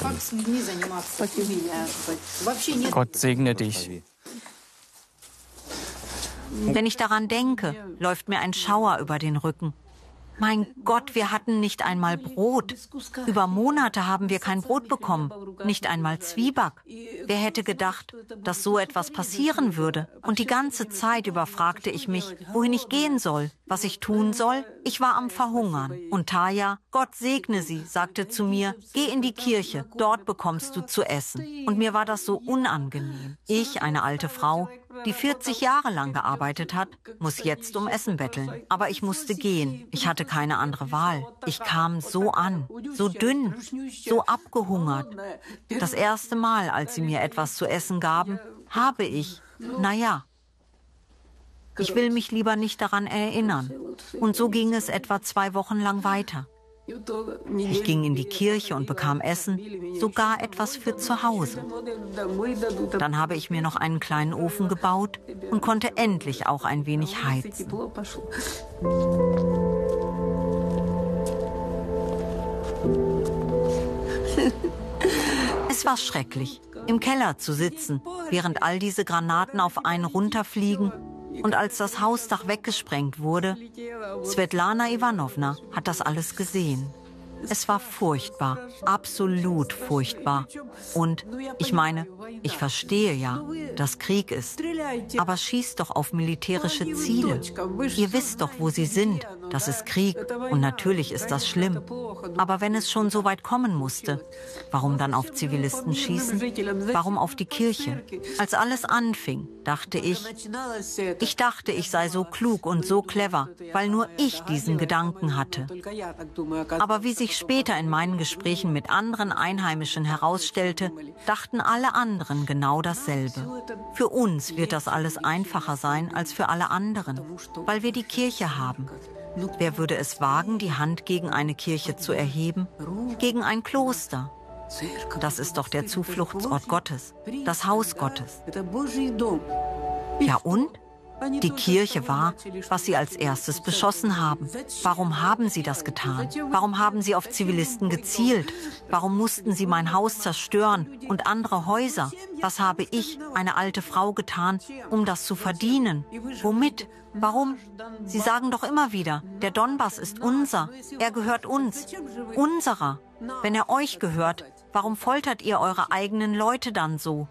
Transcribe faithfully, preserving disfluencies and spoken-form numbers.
Gott segne dich. Wenn ich daran denke, läuft mir ein Schauer über den Rücken. Mein Gott, wir hatten nicht einmal Brot. Über Monate haben wir kein Brot bekommen, nicht einmal Zwieback. Wer hätte gedacht, dass so etwas passieren würde? Und die ganze Zeit über fragte ich mich, wohin ich gehen soll, was ich tun soll. Ich war am Verhungern. Und Taya, Gott segne sie, sagte zu mir, geh in die Kirche, dort bekommst du zu essen. Und mir war das so unangenehm. Ich, eine alte Frau, die vierzig Jahre lang gearbeitet hat, muss jetzt um Essen betteln. Aber ich musste gehen. Ich hatte keine andere Wahl. Ich kam so an, so dünn, so abgehungert. Das erste Mal, als sie mir etwas zu essen gaben, habe ich, naja, ich will mich lieber nicht daran erinnern. Und so ging es etwa zwei Wochen lang weiter. Ich ging in die Kirche und bekam Essen, sogar etwas für zu Hause. Dann habe ich mir noch einen kleinen Ofen gebaut und konnte endlich auch ein wenig heizen. Es war schrecklich, im Keller zu sitzen, während all diese Granaten auf einen runterfliegen. Und als das Hausdach weggesprengt wurde, Svetlana Ivanovna hat das alles gesehen. Es war furchtbar, absolut furchtbar. Und ich meine, ich verstehe ja, dass Krieg ist. Aber schießt doch auf militärische Ziele. Ihr wisst doch, wo sie sind. Das ist Krieg. Und natürlich ist das schlimm. Aber wenn es schon so weit kommen musste, warum dann auf Zivilisten schießen? Warum auf die Kirche? Als alles anfing, dachte ich, ich dachte, ich sei so klug und so clever, weil nur ich diesen Gedanken hatte. Aber wie sich später in meinen Gesprächen mit anderen Einheimischen herausstellte, dachten alle anderen genau dasselbe. Für uns wird das alles einfacher sein als für alle anderen, weil wir die Kirche haben. Wer würde es wagen, die Hand gegen eine Kirche zu erheben? Gegen ein Kloster? Das ist doch der Zufluchtsort Gottes, das Haus Gottes. Ja und? Die Kirche war, was sie als erstes beschossen haben. Warum haben sie das getan? Warum haben sie auf Zivilisten gezielt? Warum mussten sie mein Haus zerstören und andere Häuser? Was habe ich, eine alte Frau, getan, um das zu verdienen? Womit? Warum? Sie sagen doch immer wieder, der Donbass ist unser, er gehört uns, unserer. Wenn er euch gehört, warum foltert ihr eure eigenen Leute dann so?